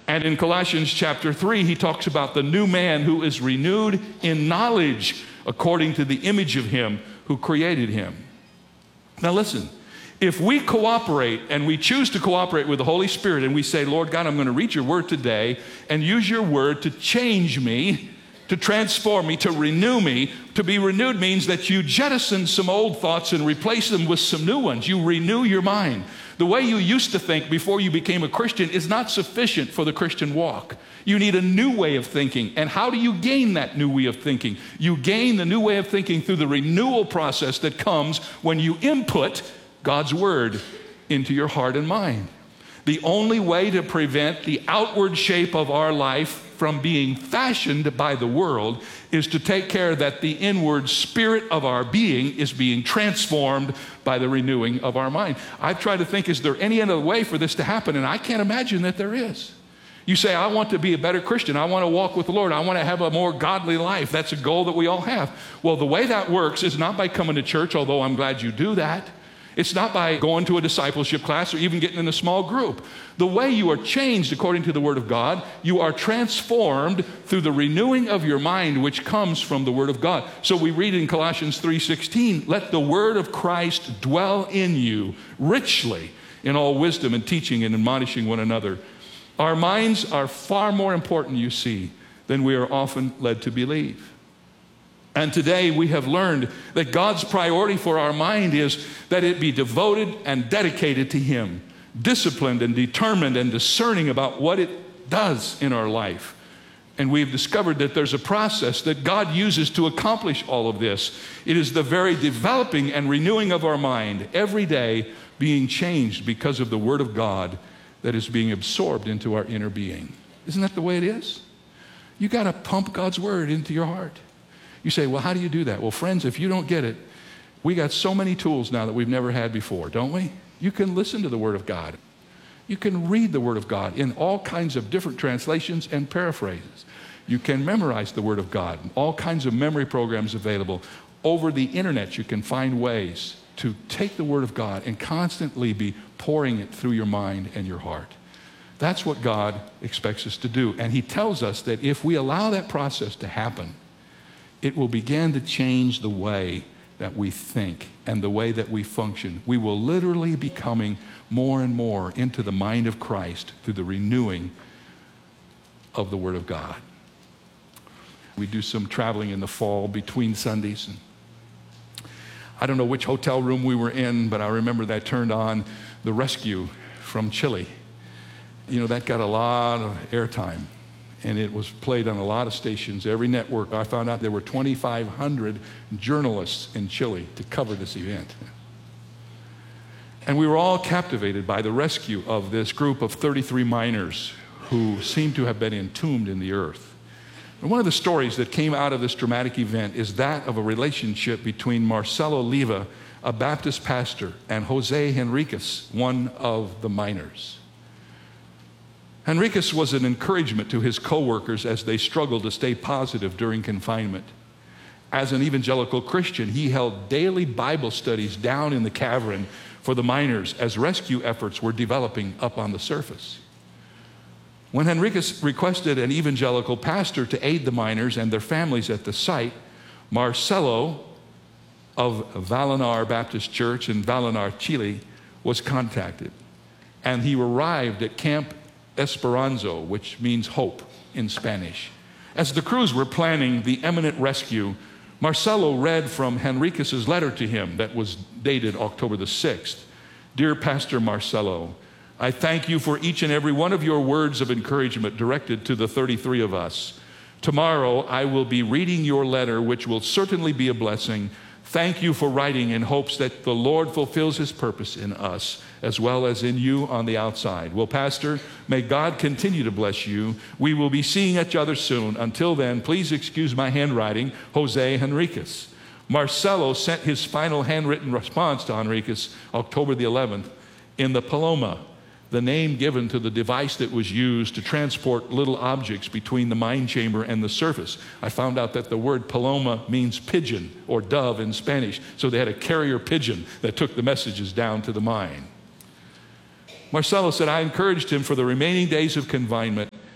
And in Colossians chapter 3, he talks about the new man who is renewed in knowledge according to the image of him who created him. Now listen, if we cooperate and we choose to cooperate with the Holy Spirit and we say, Lord God, I'm going to read your word today and use your word to change me, to transform me, to renew me. To be renewed means that you jettison some old thoughts and replace them with some new ones. You renew your mind. The way you used to think before you became a Christian is not sufficient for the Christian walk. You need a new way of thinking. And how do you gain that new way of thinking? You gain the new way of thinking through the renewal process that comes when you input God's word into your heart and mind. The only way to prevent the outward shape of our life from being fashioned by the world is to take care that the inward spirit of our being is being transformed by the renewing of our mind. I've tried to think, is there any other way for this to happen? And I can't imagine that there is. You say, I want to be a better Christian. I want to walk with the Lord. I want to have a more godly life. That's a goal that we all have. Well, the way that works is not by coming to church, although I'm glad you do that. It's not by going to a discipleship class or even getting in a small group. The way you are changed according to the Word of God, you are transformed through the renewing of your mind, which comes from the Word of God. So we read in Colossians 3:16, let the Word of Christ dwell in you richly in all wisdom and teaching and admonishing one another. Our minds are far more important, you see, than we are often led to believe. And today we have learned that God's priority for our mind is that it be devoted and dedicated to Him, disciplined and determined and discerning about what it does in our life. And we've discovered that there's a process that God uses to accomplish all of this. It is the very developing and renewing of our mind every day being changed because of the Word of God that is being absorbed into our inner being. Isn't that the way it is? You got to pump God's Word into your heart. You say, well, how do you do that? Well, friends, if you don't get it, we got so many tools now that we've never had before, don't we? You can listen to the Word of God. You can read the Word of God in all kinds of different translations and paraphrases. You can memorize the Word of God. All kinds of memory programs available. Over the internet, you can find ways to take the Word of God and constantly be pouring it through your mind and your heart. That's what God expects us to do. And He tells us that if we allow that process to happen, it will begin to change the way that we think and the way that we function. We will literally be coming more and more into the mind of Christ through the renewing of the Word of God. We do some traveling in the fall between Sundays. And I don't know which hotel room we were in, but I remember that turned on The Rescue from Chile. You know, that got a lot of airtime. And it was played on a lot of stations, every network. I found out there were 2,500 journalists in Chile to cover this event. And we were all captivated by the rescue of this group of 33 miners who seemed to have been entombed in the earth. And one of the stories that came out of this dramatic event is that of a relationship between Marcelo Leiva, a Baptist pastor, and Jose Henriquez, one of the miners. Henriquez was an encouragement to his co-workers as they struggled to stay positive during confinement. As an evangelical Christian, he held daily Bible studies down in the cavern for the miners as rescue efforts were developing up on the surface. When Henriquez requested an evangelical pastor to aid the miners and their families at the site, Marcelo of Vallenar Baptist Church in Vallenar, Chile, was contacted. And he arrived at Camp Esperanzo, which means hope in Spanish. As the crews were planning the imminent rescue, Marcelo read from Henriquez's letter to him that was dated October the 6th. Dear Pastor Marcelo, I thank you for each and every one of your words of encouragement directed to the 33 of us. Tomorrow I will be reading your letter, which will certainly be a blessing. Thank you for writing in hopes that the Lord fulfills His purpose in us as well as in you on the outside. Well, Pastor, may God continue to bless you. We will be seeing each other soon. Until then, please excuse my handwriting, Jose Henriquez. Marcelo sent his final handwritten response to Henriquez October the 11th in the Paloma, the name given to the device that was used to transport little objects between the mine chamber and the surface. I found out that the word Paloma means pigeon or dove in Spanish, so they had a carrier pigeon that took the messages down to the mine. Marcelo said, I encouraged him for the remaining days of confinement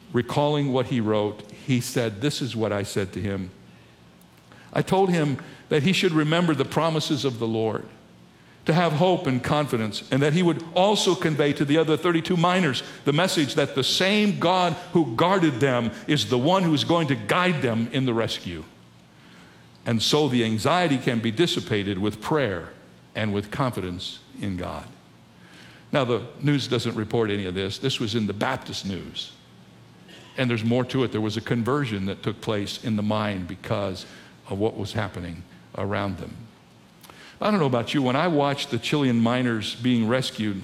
recalling what he wrote, he said, "This is what I said to him. I told him that he should remember the promises of the Lord, to have hope and confidence, and that he would also convey to the other 32 miners the message that the same God who guarded them is the one who is going to guide them in the rescue. And so the anxiety can be dissipated with prayer and with confidence in God." Now, the news doesn't report any of this. This was in the Baptist News. And there's more to it. There was a conversion that took place in the mine because of what was happening around them. I don't know about you. When I watched the Chilean miners being rescued,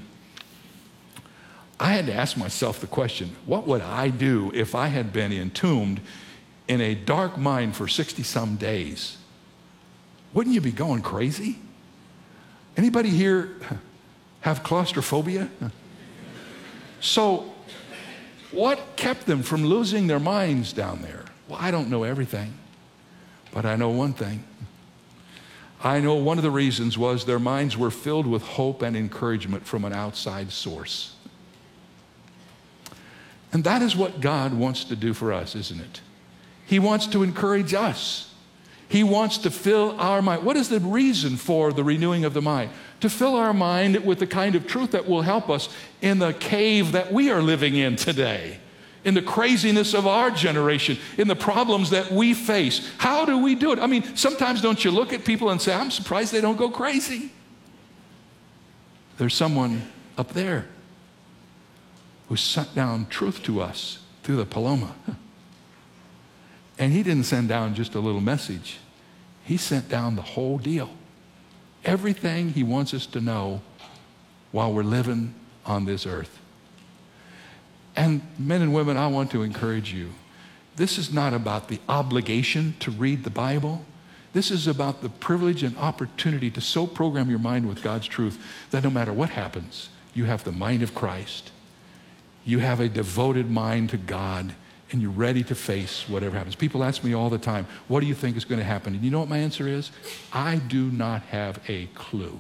I had to ask myself the question, what would I do if I had been entombed in a dark mine for 60-some days? Wouldn't you be going crazy? Anybody here have claustrophobia? So what kept them from losing their minds down there? Well, I don't know everything, but I know one thing. I know one of the reasons was their minds were filled with hope and encouragement from an outside source. And that is what God wants to do for us, isn't it? He wants to encourage us. He wants to fill our mind. What is the reason for the renewing of the mind? To fill our mind with the kind of truth that will help us in the cave that we are living in today, in the craziness of our generation, in the problems that we face. How do we do it? I mean, sometimes don't you look at people and say, "I'm surprised they don't go crazy." There's someone up there who sent down truth to us through the Paloma. And he didn't send down just a little message. He sent down the whole deal. Everything he wants us to know while we're living on this earth. And men and women, I want to encourage you. This is not about the obligation to read the Bible. This is about the privilege and opportunity to so program your mind with God's truth that no matter what happens, you have the mind of Christ. You have a devoted mind to God, and you're ready to face whatever happens. People ask me all the time, "What do you think is going to happen?" And you know what my answer is? I do not have a clue.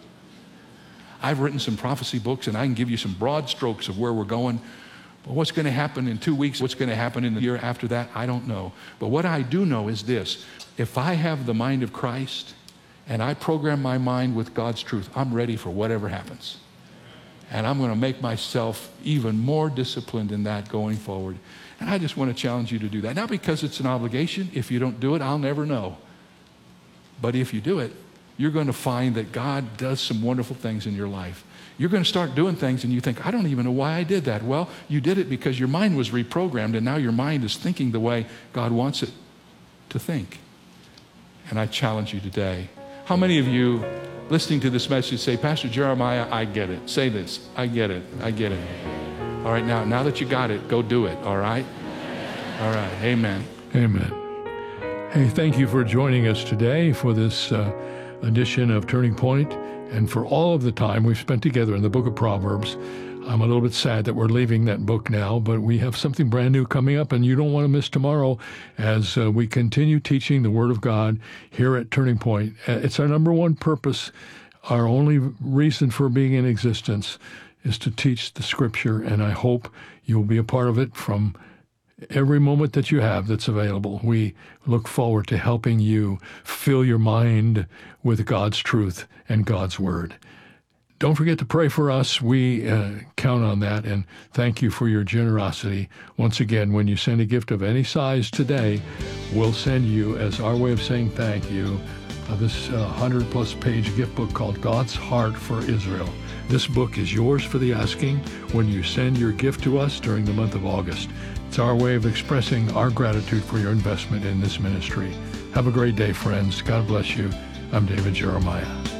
I've written some prophecy books, and I can give you some broad strokes of where we're going. But what's going to happen in 2 weeks, what's going to happen in the year after that, I don't know. But what I do know is this: if I have the mind of Christ and I program my mind with God's truth, I'm ready for whatever happens. And I'm going to make myself even more disciplined in that going forward. And I just want to challenge you to do that. Not because it's an obligation. If you don't do it, I'll never know. But if you do it, you're going to find that God does some wonderful things in your life. You're going to start doing things and you think, "I don't even know why I did that." Well, you did it because your mind was reprogrammed, and now your mind is thinking the way God wants it to think. And I challenge you today. How many of you listening to this message say, "Pastor Jeremiah, I get it"? Say this: "I get it. I get it." All right, now that you got it, go do it, all right? All right, amen. Amen. Hey, thank you for joining us today for this edition of Turning Point, and for all of the time we've spent together in the book of Proverbs. I'm a little bit sad that we're leaving that book now, but we have something brand new coming up, and you don't want to miss tomorrow as we continue teaching the Word of God here at Turning Point. It's our number one purpose. Our only reason for being in existence is to teach the Scripture, and I hope you'll be a part of it from every moment that you have that's available. We look forward to helping you fill your mind with God's truth and God's Word. Don't forget to pray for us. We count on that, and thank you for your generosity. Once again, when you send a gift of any size today, we'll send you, as our way of saying thank you, this 100-plus page gift book called God's Heart for Israel. This book is yours for the asking when you send your gift to us during the month of August. It's our way of expressing our gratitude for your investment in this ministry. Have a great day, friends. God bless you. I'm David Jeremiah.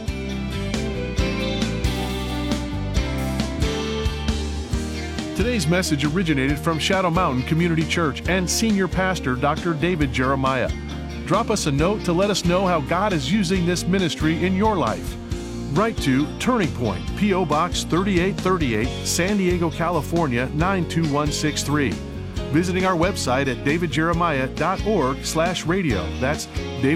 Today's message originated from Shadow Mountain Community Church and Senior Pastor Dr. David Jeremiah. Drop us a note to let us know how God is using this ministry in your life. Write to Turning Point, P.O. Box 3838, San Diego, California 92163. Visiting our website at davidjeremiah.org/radio. That's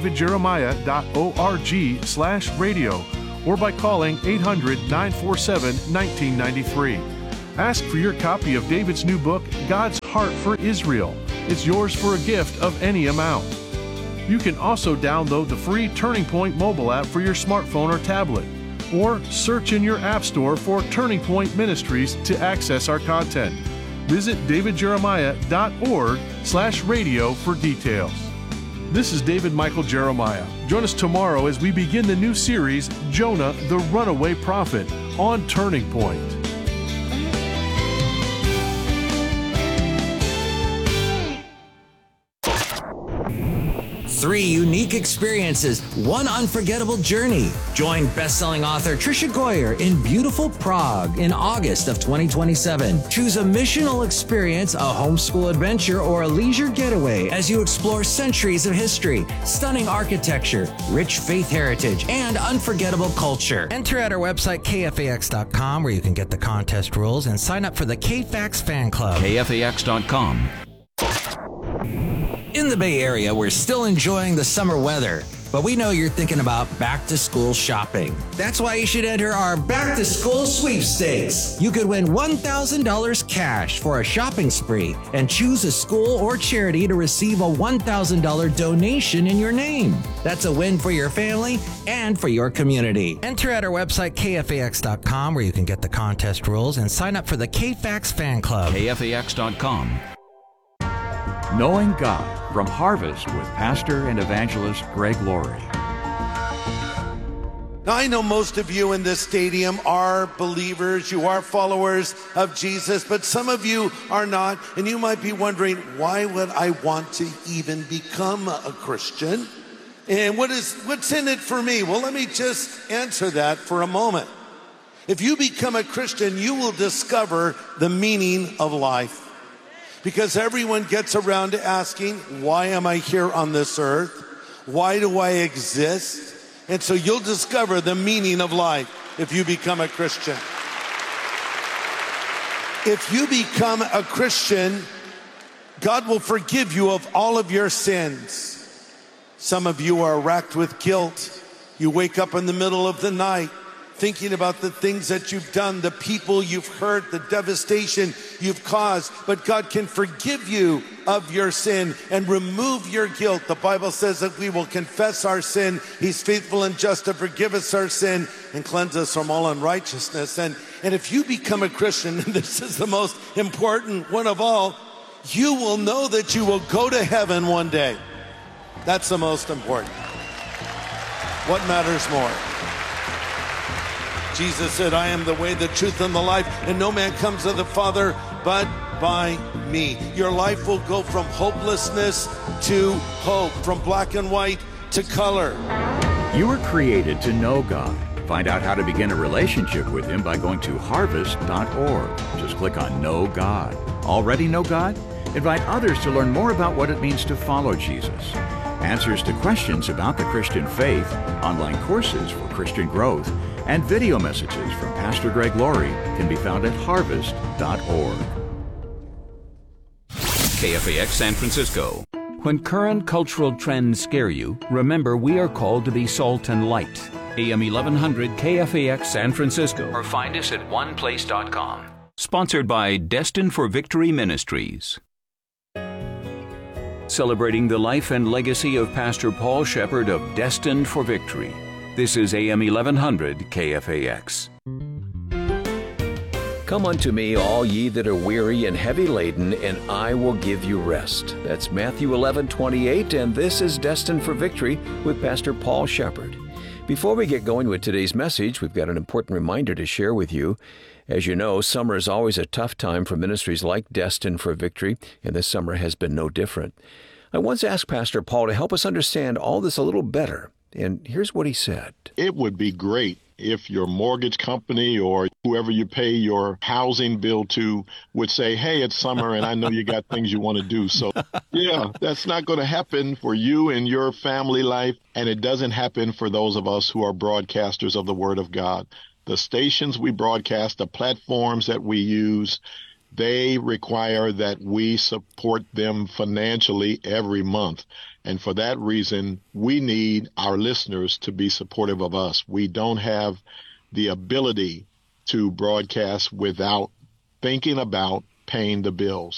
davidjeremiah.org/radio. Or by calling 800-947-1993. Ask for your copy of David's new book, God's Heart for Israel. It's yours for a gift of any amount. You can also download the free Turning Point mobile app for your smartphone or tablet, or search in your app store for Turning Point Ministries to access our content. Visit davidjeremiah.org/radio for details. This is David Michael Jeremiah. Join us tomorrow as we begin the new series, Jonah the Runaway Prophet, on Turning Point. 3 unique experiences, 1 unforgettable journey. Join best-selling author Tricia Goyer in beautiful Prague in August of 2027. Choose a missional experience, a homeschool adventure, or a leisure getaway as you explore centuries of history, stunning architecture, rich faith heritage, and unforgettable culture. Enter at our website, kfax.com, where you can get the contest rules and sign up for the KFAX fan club. kfax.com. In the Bay Area, we're still enjoying the summer weather, but we know you're thinking about back-to-school shopping. That's why you should enter our back-to-school sweepstakes. You could win $1,000 cash for a shopping spree and choose a school or charity to receive a $1,000 donation in your name. That's a win for your family and for your community. Enter at our website, kfax.com, where you can get the contest rules and sign up for the KFAX fan club. kfax.com. Knowing God from Harvest with Pastor and Evangelist Greg Laurie. Now, I know most of you in this stadium are believers, you are followers of Jesus, but some of you are not, and you might be wondering, why would I want to even become a Christian? And what's in it for me? Well, let me just answer that for a moment. If you become a Christian, you will discover the meaning of life. Because everyone gets around to asking, why am I here on this earth? Why do I exist? And so you'll discover the meaning of life if you become a Christian. If you become a Christian, God will forgive you of all of your sins. Some of you are racked with guilt. You wake up in the middle of the night thinking about the things that you've done, the people you've hurt, the devastation you've caused. But God can forgive you of your sin and remove your guilt. The Bible says that we will confess our sin. He's faithful and just to forgive us our sin and cleanse us from all unrighteousness. And if you become a Christian, and this is the most important one of all, you will know that you will go to heaven one day. That's the most important. What matters more? Jesus said, I am the way, the truth, and the life, and no man comes to the Father but by me. Your life will go from hopelessness to hope, from black and white to color. You were created to know God. Find out how to begin a relationship with Him by going to harvest.org. Just click on Know God. Already know God? Invite others to learn more about what it means to follow Jesus. Answers to questions about the Christian faith, online courses for Christian growth, and video messages from Pastor Greg Laurie can be found at harvest.org. KFAX San Francisco. When current cultural trends scare you, remember we are called to be salt and light. AM 1100 KFAX San Francisco. Or find us at oneplace.com. Sponsored by Destined for Victory Ministries. Celebrating the life and legacy of Pastor Paul Shepherd of Destined for Victory. This is AM 1100 KFAX. Come unto me, all ye that are weary and heavy laden, and I will give you rest. That's Matthew 11:28, and this is Destined for Victory with Pastor Paul Shepherd. Before we get going with today's message, we've got an important reminder to share with you. As you know, summer is always a tough time for ministries like Destined for Victory, and this summer has been no different. I once asked Pastor Paul to help us understand all this a little better, and here's what he said. It would be great if your mortgage company or whoever you pay your housing bill to would say, hey, it's summer and I know you got things you want to do. So, yeah, that's not going to happen for you and your family life, and it doesn't happen for those of us who are broadcasters of the Word of God. The stations we broadcast, the platforms that we use, they require that we support them financially every month. And for that reason, we need our listeners to be supportive of us. We don't have the ability to broadcast without thinking about paying the bills.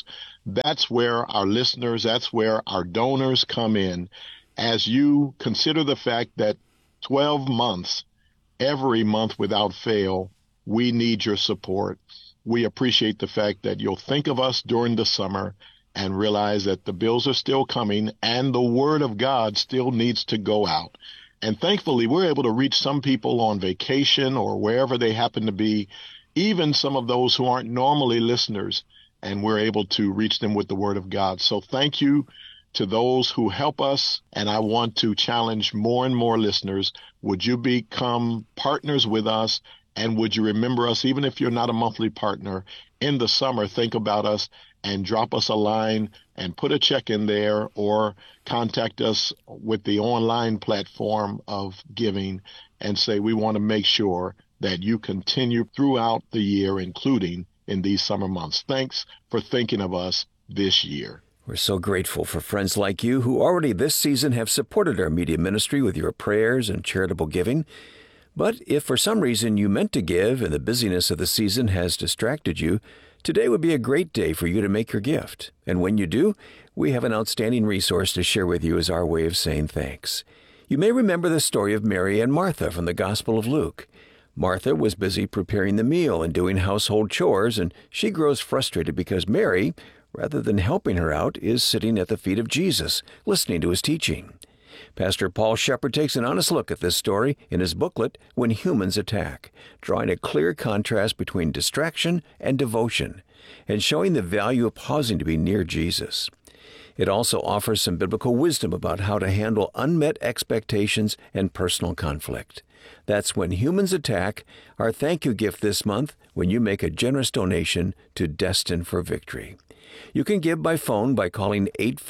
That's where our listeners, that's where our donors come in. As you consider the fact that 12 months, every month without fail, we need your support. We appreciate the fact that you'll think of us during the summer and realize that the bills are still coming and the word of God still needs to go out. And thankfully, we're able to reach some people on vacation or wherever they happen to be, even some of those who aren't normally listeners, and we're able to reach them with the word of God. So thank you to those who help us, and I want to challenge more and more listeners. Would you become partners with us, and would you remember us, even if you're not a monthly partner, in the summer, think about us and drop us a line and put a check in there, or contact us with the online platform of giving and say, we want to make sure that you continue throughout the year, including in these summer months. Thanks for thinking of us this year. We're so grateful for friends like you who already this season have supported our media ministry with your prayers and charitable giving. But if for some reason you meant to give and the busyness of the season has distracted you, today would be a great day for you to make your gift. And when you do, we have an outstanding resource to share with you as our way of saying thanks. You may remember the story of Mary and Martha from the Gospel of Luke. Martha was busy preparing the meal and doing household chores, and she grows frustrated because Mary, rather than helping her out, is sitting at the feet of Jesus, listening to his teaching. Pastor Paul Shepard takes an honest look at this story in his booklet, When Humans Attack, drawing a clear contrast between distraction and devotion, and showing the value of pausing to be near Jesus. It also offers some biblical wisdom about how to handle unmet expectations and personal conflict. That's When Humans Attack, our thank you gift this month when you make a generous donation to Destined for Victory. You can give by phone by calling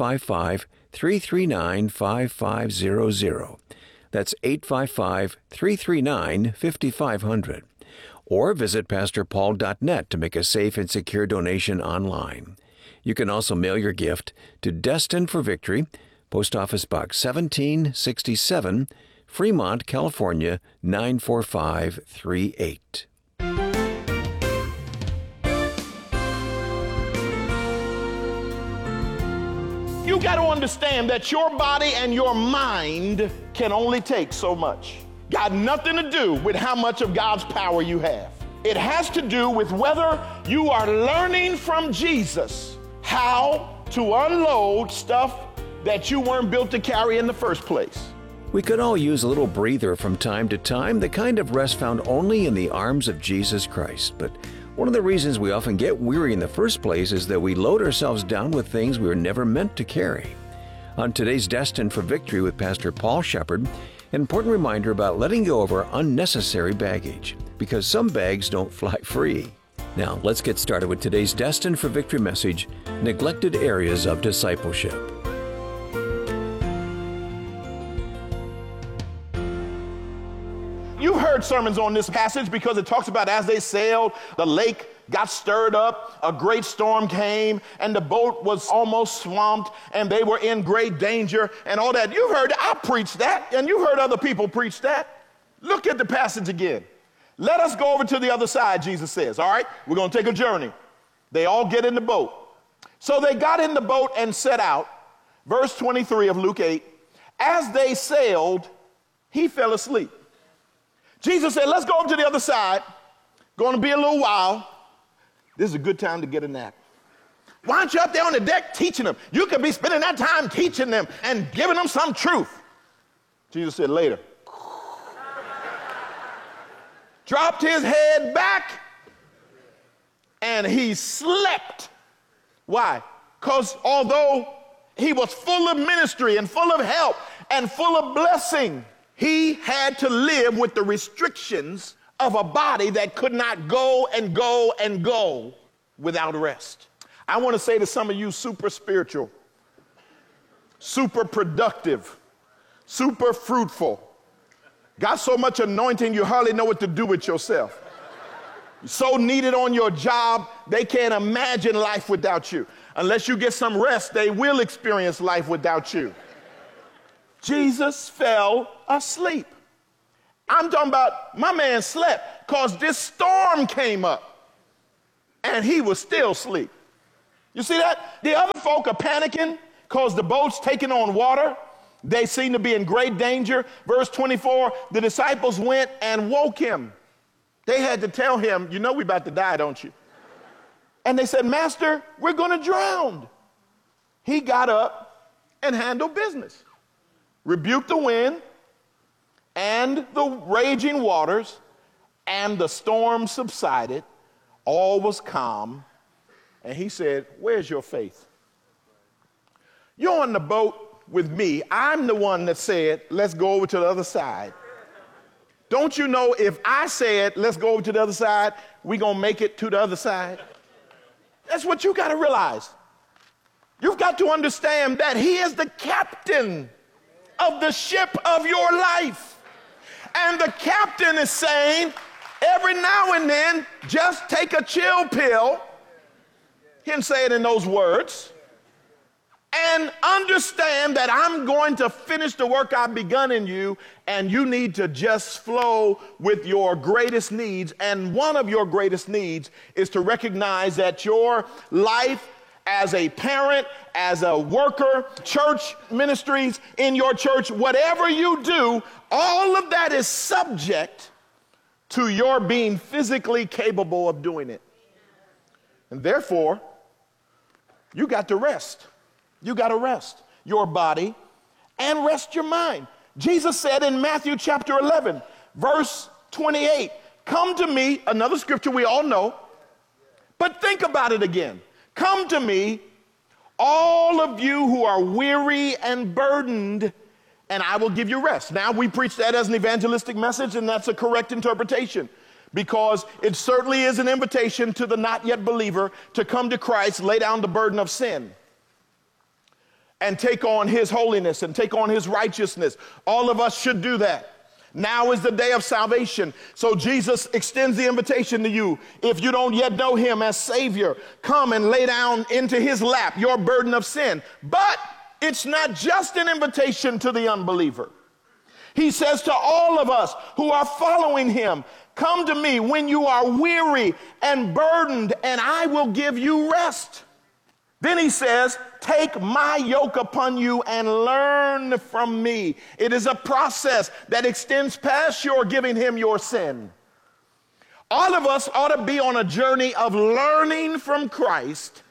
855-339-5500. That's 855-339-5500. Or visit pastorpaul.net to make a safe and secure donation online. You can also mail your gift to Destined for Victory, Post Office Box 1767, Fremont, California, 94538. You got to understand that your body and your mind can only take so much. Got nothing to do with how much of God's power you have. It has to do with whether you are learning from Jesus how to unload stuff that you weren't built to carry in the first place. We could all use a little breather from time to time, the kind of rest found only in the arms of Jesus Christ. But one of the reasons we often get weary in the first place is that we load ourselves down with things we were never meant to carry. On today's Destined for Victory with Pastor Paul Shepard, an important reminder about letting go of our unnecessary baggage, because some bags don't fly free. Now, let's get started with today's Destined for Victory message, Neglected Areas of Discipleship. You've heard sermons on this passage because it talks about as they sailed, the lake got stirred up, a great storm came, and the boat was almost swamped, and they were in great danger, and all that. You've heard, I preached that, and you've heard other people preach that. Look at the passage again. Let us go over to the other side, Jesus says. All right, we're going to take a journey. They all get in the boat. So they got in the boat and set out. Verse 23 of Luke 8, as they sailed, he fell asleep. Jesus said, let's go over to the other side. Going to be a little while. This is a good time to get a nap. Why aren't you up there on the deck teaching them? You could be spending that time teaching them and giving them some truth. Jesus said, later. Dropped his head back and he slept. Why? Because although he was full of ministry and full of help and full of blessing, he had to live with the restrictions of a body that could not go and go and go without rest. I want to say to some of you super spiritual, super productive, super fruitful, got so much anointing you hardly know what to do with yourself. So needed on your job, they can't imagine life without you. Unless you get some rest, they will experience life without you. Jesus fell asleep. I'm talking about my man slept because this storm came up and he was still asleep. You see that? The other folk are panicking because the boat's taking on water. They seem to be in great danger. Verse 24, the disciples went and woke him. They had to tell him, you know we're about to die, don't you? And they said, Master, we're going to drown. He got up and handled business. Rebuked the wind and the raging waters, and the storm subsided. All was calm. And he said, where's your faith? You're on the boat with me. I'm the one that said, let's go over to the other side. Don't you know if I said, let's go over to the other side, we're going to make it to the other side? That's what you got to realize. You've got to understand that he is the captain of the ship of your life. And the captain is saying, every now and then, just take a chill pill. He didn't say it in those words. And understand that I'm going to finish the work I've begun in you, and you need to just flow with your greatest needs. And one of your greatest needs is to recognize that your life as a parent, as a worker, church ministries in your church, whatever you do, all of that is subject to your being physically capable of doing it. And therefore, you got to rest. You got to rest your body and rest your mind. Jesus said in Matthew chapter 11, verse 28, come to me, another scripture we all know, but think about it again. Come to me, all of you who are weary and burdened, and I will give you rest. Now, we preach that as an evangelistic message, and that's a correct interpretation, because it certainly is an invitation to the not yet believer to come to Christ, lay down the burden of sin, and take on his holiness and take on his righteousness. All of us should do that. Now is the day of salvation. So Jesus extends the invitation to you. If you don't yet know him as Savior, come and lay down into his lap your burden of sin. But it's not just an invitation to the unbeliever. He says to all of us who are following him, come to me when you are weary and burdened, and I will give you rest. Then he says, take my yoke upon you and learn from me. It is a process that extends past your giving him your sin. All of us ought to be on a journey of learning from Christ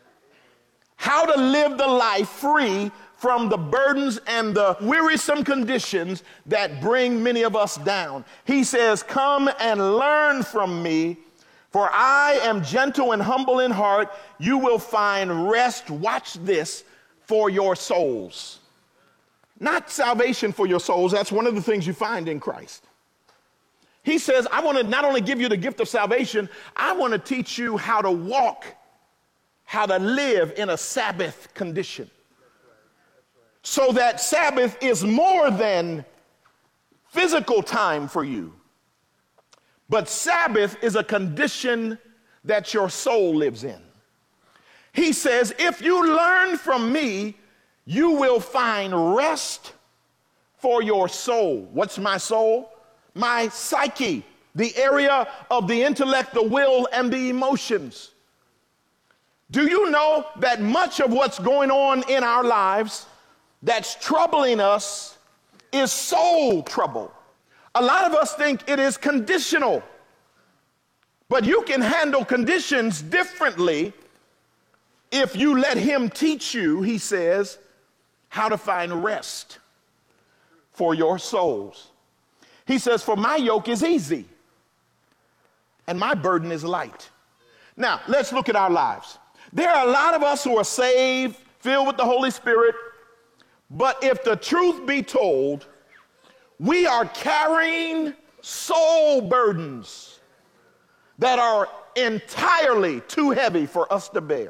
how to live the life free from the burdens and the wearisome conditions that bring many of us down. He says, come and learn from me, for I am gentle and humble in heart. You will find rest, watch this, for your souls. Not salvation for your souls. That's one of the things you find in Christ. He says, I want to not only give you the gift of salvation, I want to teach you how to walk, how to live in a Sabbath condition. So that Sabbath is more than physical time for you. But Sabbath is a condition that your soul lives in. He says, if you learn from me, you will find rest for your soul. What's my soul? My psyche, the area of the intellect, the will, and the emotions. Do you know that much of what's going on in our lives that's troubling us is soul trouble? A lot of us think it is conditional, but you can handle conditions differently if you let him teach you, he says, how to find rest for your souls. He says, for my yoke is easy and my burden is light. Now, let's look at our lives. There are a lot of us who are saved, filled with the Holy Spirit, but if the truth be told, we are carrying soul burdens that are entirely too heavy for us to bear.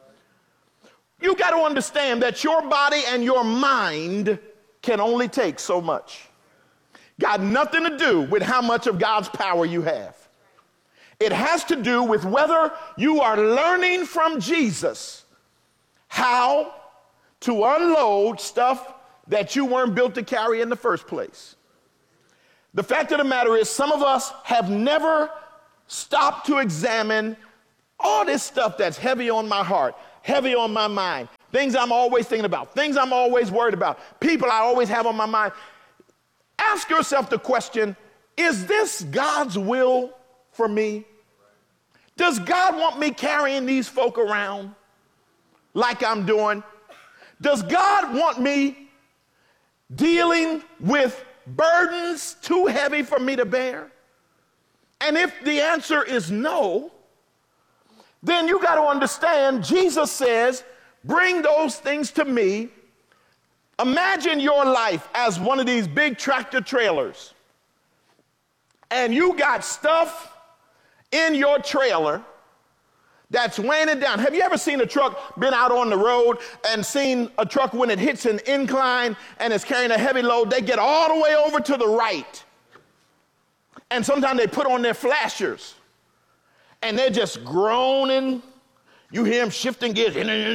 You got to understand that your body and your mind can only take so much. Got nothing to do with how much of God's power you have. It has to do with whether you are learning from Jesus how to unload stuff that you weren't built to carry in the first place. The fact of the matter is, some of us have never stopped to examine all this stuff that's heavy on my heart. heavy on my mind, things I'm always thinking about, things I'm always worried about, people I always have on my mind, ask yourself the question, is this God's will for me? Does God want me carrying these folk around like I'm doing? Does God want me dealing with burdens too heavy for me to bear? And if the answer is no, then you got to understand, Jesus says, bring those things to me. Imagine your life as one of these big tractor trailers, and you got stuff in your trailer that's weighing it down. Have you ever seen a truck, been out on the road and seen a truck when it hits an incline and it's carrying a heavy load, they get all the way over to the right. And sometimes they put on their flashers and they're just groaning. You hear them shifting gears.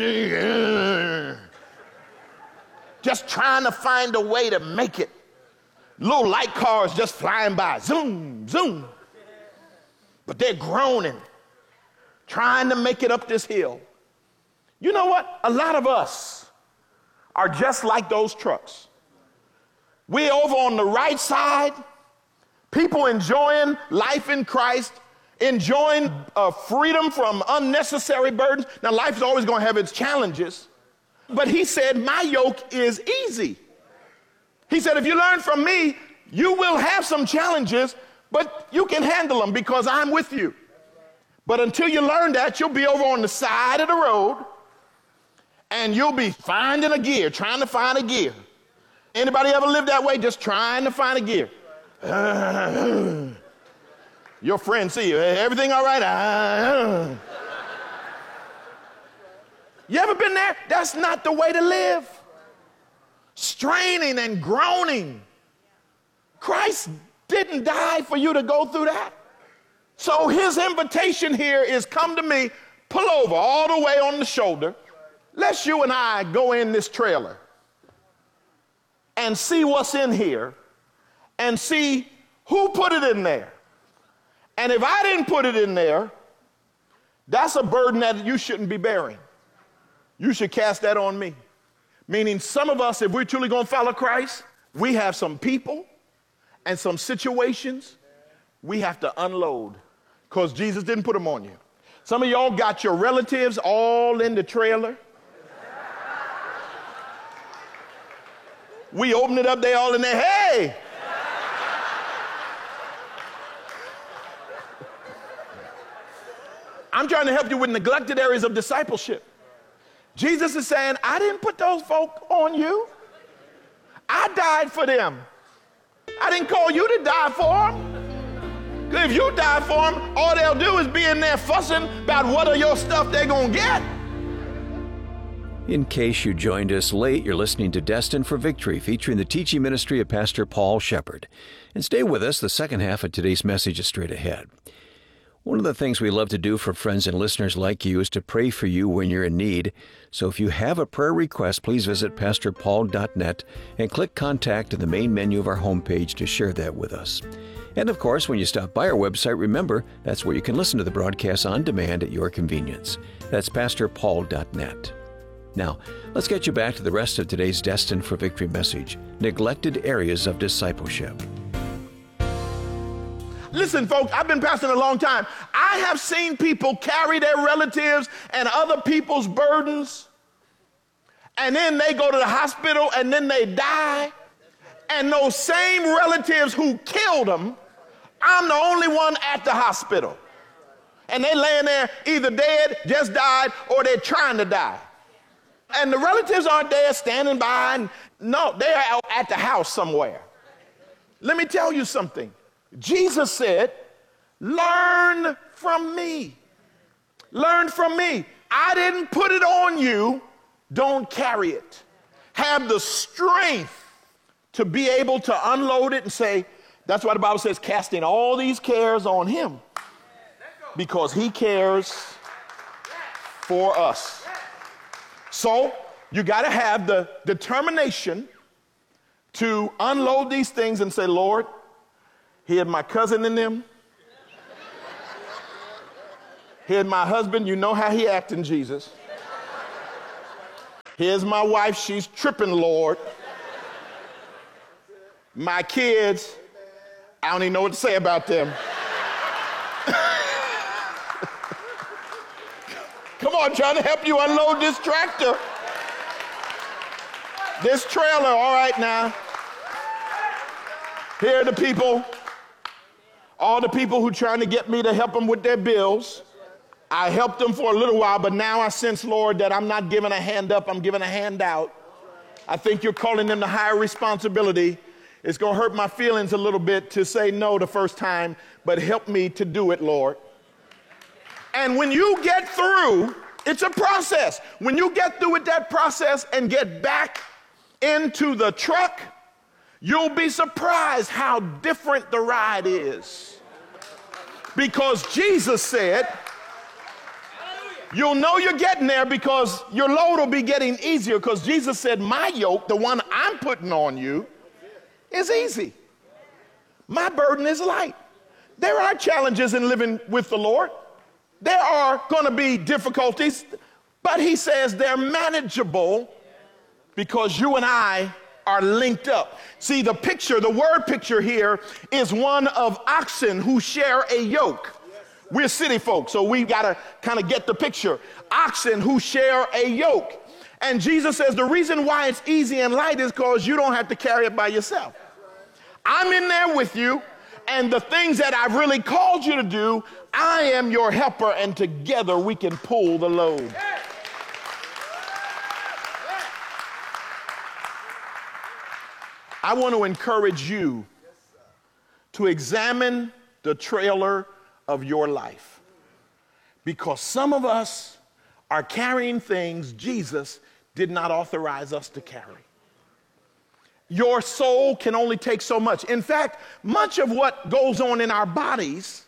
Just trying to find a way to make it. Little light cars just flying by. Zoom, zoom. But they're groaning, trying to make it up this hill. You know what? A lot of us are just like those trucks. We're over on the right side, people enjoying life in Christ, enjoying freedom from unnecessary burdens. Now, life is always going to have its challenges, but he said, my yoke is easy. He said, if you learn from me, you will have some challenges, but you can handle them because I'm with you. But until you learn that, you'll be over on the side of the road and you'll be finding a gear, trying to find a gear. Anybody ever lived that way? Just trying to find a gear. Your friends see you. Everything all right? You ever been there? That's not the way to live. Straining and groaning. Christ didn't die for you to go through that. So his invitation here is, come to me, pull over all the way on the shoulder. Let's you and I go in this trailer and see what's in here and see who put it in there. And if I didn't put it in there, that's a burden that you shouldn't be bearing. You should cast that on me. Meaning some of us, if we're truly going to follow Christ, we have some people and some situations we have to unload because Jesus didn't put them on you. Some of y'all got your relatives all in the trailer. We open it up, they all in there, hey! I'm trying to help you with neglected areas of discipleship. Jesus is saying, I didn't put those folk on you. I died for them. I didn't call you to die for them. If you die for them, all they'll do is be in there fussing about what of your stuff they're going to get. In case you joined us late, you're listening to Destined for Victory, featuring the teaching ministry of Pastor Paul Shepard. And stay with us. The second half of today's message is straight ahead. One of the things we love to do for friends and listeners like you is to pray for you when you're in need. So if you have a prayer request, please visit pastorpaul.net and click Contact in the main menu of our homepage to share that with us. And of course, when you stop by our website, remember, that's where you can listen to the broadcast on demand at your convenience. That's pastorpaul.net. Now, let's get you back to the rest of today's Destined for Victory message, Neglected Areas of Discipleship. Listen, folks, I've been pastoring a long time. I have seen people carry their relatives and other people's burdens, and then they go to the hospital and then they die. And those same relatives who killed them, I'm the only one at the hospital. And they laying there either dead, just died, or they're trying to die. And the relatives aren't there standing by. And no, they're out at the house somewhere. Let me tell you something. Jesus said, learn from me. Learn from me. I didn't put it on you. Don't carry it. Have the strength to be able to unload it and say, that's why the Bible says, casting all these cares on him because he cares for us. So you got to have the determination to unload these things and say, Lord, here's my cousin in them. Here's my husband. You know how he acting, Jesus. Here's my wife. She's tripping, Lord. My kids, I don't even know what to say about them. Come on, trying to help you unload this tractor. This trailer, all right now. Here are the people, all the people who trying to get me to help them with their bills. I helped them for a little while, but now I sense, Lord, that I'm not giving a hand up, I'm giving a hand out. I think you're calling them to higher responsibility. It's going to hurt my feelings a little bit to say no the first time, but help me to do it, Lord. And when you get through, it's a process. When you get through with that process and get back into the truck, you'll be surprised how different the ride is. Because Jesus said, you'll know you're getting there because your load will be getting easier, because Jesus said, my yoke, the one I'm putting on you, is easy. My burden is light. There are challenges in living with the Lord. There are going to be difficulties, but he says they're manageable because you and I are linked up. See, the picture, the word picture here is one of oxen who share a yoke. We're city folk, so we got to kind of get the picture. Oxen who share a yoke. And Jesus says the reason why it's easy and light is because you don't have to carry it by yourself. I'm in there with you, and the things that I've really called you to do, I am your helper, and together we can pull the load. I want to encourage you to examine the trailer of your life, because some of us are carrying things Jesus did not authorize us to carry. Your soul can only take so much. In fact, much of what goes on in our bodies,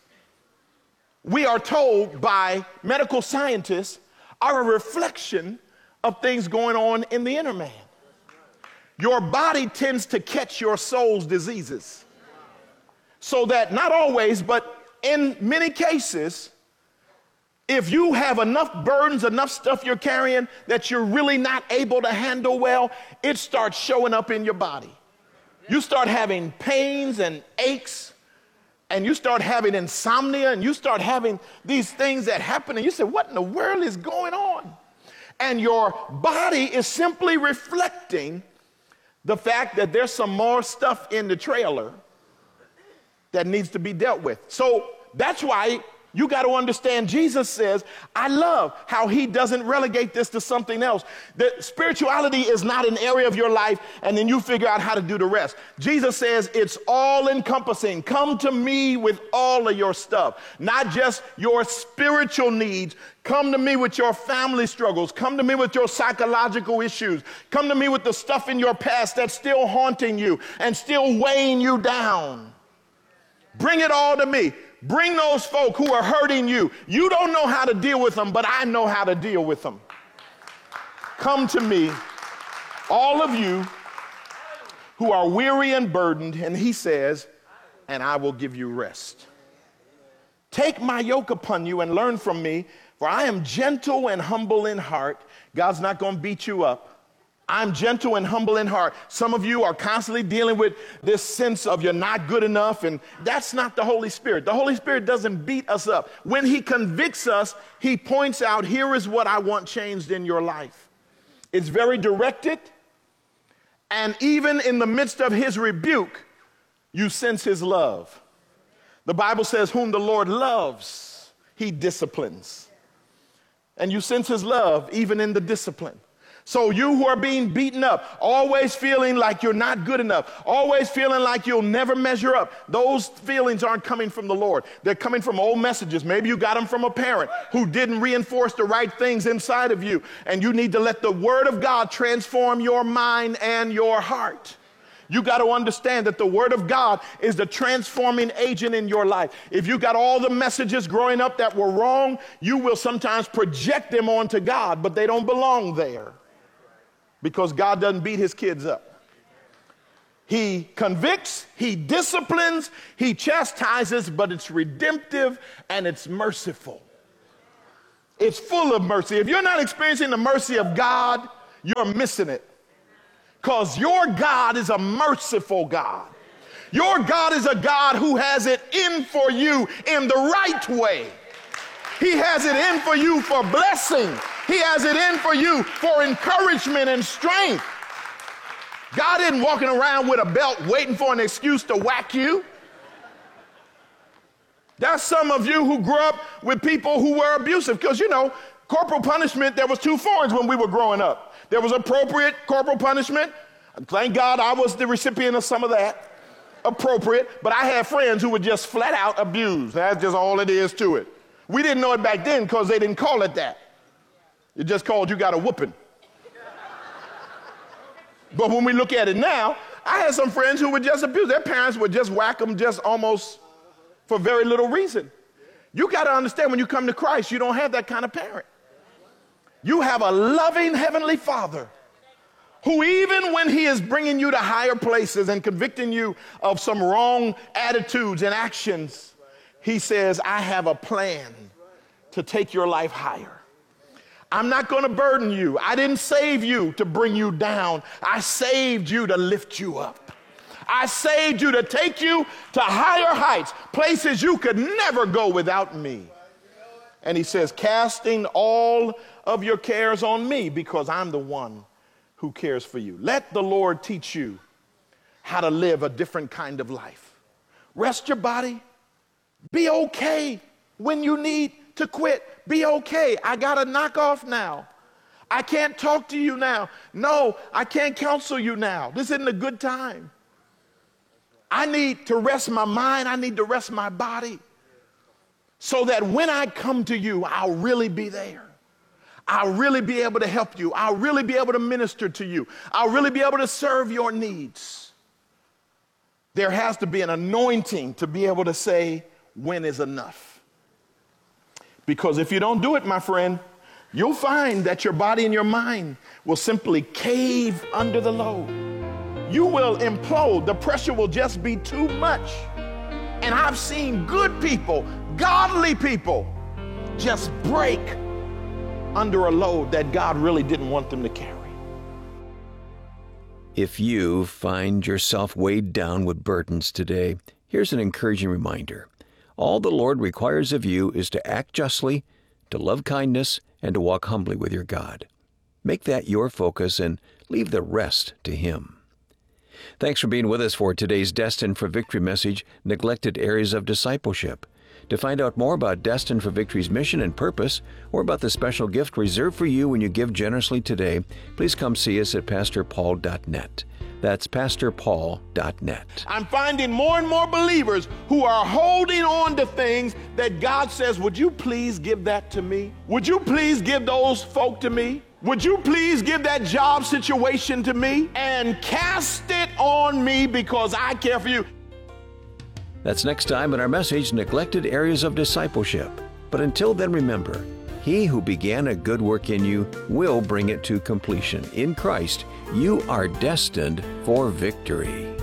we are told by medical scientists, are a reflection of things going on in the inner man. Your body tends to catch your soul's diseases. So that not always, but in many cases, if you have enough burdens, enough stuff you're carrying that you're really not able to handle well, it starts showing up in your body. You start having pains and aches, and you start having insomnia, and you start having these things that happen, and you say, what in the world is going on? And your body is simply reflecting the fact that there's some more stuff in the trailer that needs to be dealt with. So that's why you got to understand, Jesus says, I love how he doesn't relegate this to something else. That spirituality is not an area of your life and then you figure out how to do the rest. Jesus says it's all encompassing. Come to me with all of your stuff, not just your spiritual needs. Come to me with your family struggles. Come to me with your psychological issues. Come to me with the stuff in your past that's still haunting you and still weighing you down. Bring it all to me. Bring those folk who are hurting you. You don't know how to deal with them, but I know how to deal with them. Come to me, all of you who are weary and burdened, and he says, and I will give you rest. Take my yoke upon you and learn from me, for I am gentle and humble in heart. God's not going to beat you up. I'm gentle and humble in heart. Some of you are constantly dealing with this sense of you're not good enough, and that's not the Holy Spirit. The Holy Spirit doesn't beat us up. When he convicts us, he points out, here is what I want changed in your life. It's very directed, and even in the midst of his rebuke, you sense his love. The Bible says, whom the Lord loves, he disciplines. And you sense his love even in the discipline. So you who are being beaten up, always feeling like you're not good enough, always feeling like you'll never measure up, those feelings aren't coming from the Lord. They're coming from old messages. Maybe you got them from a parent who didn't reinforce the right things inside of you, and you need to let the Word of God transform your mind and your heart. You got to understand that the Word of God is the transforming agent in your life. If you got all the messages growing up that were wrong, you will sometimes project them onto God, but they don't belong there. Because God doesn't beat his kids up. He convicts, he disciplines, he chastises, but it's redemptive and it's merciful. It's full of mercy. If you're not experiencing the mercy of God, you're missing it. Because your God is a merciful God. Your God is a God who has it in for you in the right way. He has it in for you for blessing. He has it in for you for encouragement and strength. God isn't walking around with a belt waiting for an excuse to whack you. There's some of you who grew up with people who were abusive because, you know, corporal punishment, there was two forms when we were growing up. There was appropriate corporal punishment. Thank God I was the recipient of some of that. Appropriate. But I had friends who were just flat out abused. That's just all it is to it. We didn't know it back then because they didn't call it that. It just called you got a whooping. But when we look at it now, I had some friends who were just abused. Their parents would just whack them just almost for very little reason. You got to understand when you come to Christ, you don't have that kind of parent. You have a loving Heavenly Father who, even when He is bringing you to higher places and convicting you of some wrong attitudes and actions, He says, I have a plan to take your life higher. I'm not going to burden you. I didn't save you to bring you down. I saved you to lift you up. I saved you to take you to higher heights, places you could never go without me. And He says, casting all of your cares on me because I'm the one who cares for you. Let the Lord teach you how to live a different kind of life. Rest your body. Be okay when you need to quit. Be okay. I got to knock off now. I can't talk to you now. No, I can't counsel you now. This isn't a good time. I need to rest my mind. I need to rest my body so that when I come to you, I'll really be there. I'll really be able to help you. I'll really be able to minister to you. I'll really be able to serve your needs. There has to be an anointing to be able to say, when is enough? Because if you don't do it, my friend, you'll find that your body and your mind will simply cave under the load. You will implode. The pressure will just be too much. And I've seen good people, godly people, just break under a load that God really didn't want them to carry. If you find yourself weighed down with burdens today, here's an encouraging reminder. All the Lord requires of you is to act justly, to love kindness, and to walk humbly with your God. Make that your focus and leave the rest to Him. Thanks for being with us for today's Destined for Victory message, Neglected Areas of Discipleship. To find out more about Destined for Victory's mission and purpose, or about the special gift reserved for you when you give generously today, please come see us at PastorPaul.net. That's PastorPaul.net. I'm finding more and more believers who are holding on to things that God says, would you please give that to me? Would you please give those folk to me? Would you please give that job situation to me and cast it on me because I care for you? That's next time in our message, Neglected Areas of Discipleship. But until then, remember, He who began a good work in you will bring it to completion. In Christ, you are destined for victory.